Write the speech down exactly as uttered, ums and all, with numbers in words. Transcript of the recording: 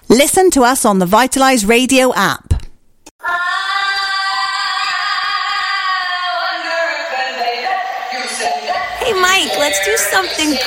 Listen to us on the Vitalise Radio app. Hey Mike, let's do something